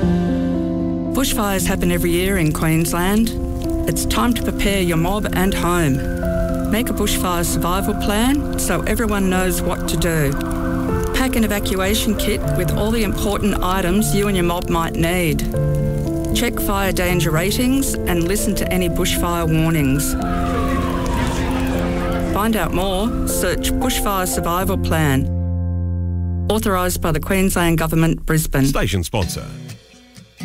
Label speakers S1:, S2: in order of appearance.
S1: Bushfires happen every year in Queensland. It's time to prepare your mob and home. Make a bushfire survival plan so everyone knows what to do. Pack an evacuation kit with all the important items you and your mob might need. Check fire danger ratings and listen to any bushfire warnings. Find out more, search Bushfire Survival Plan. Authorised by the Queensland Government, Brisbane.
S2: Station sponsor.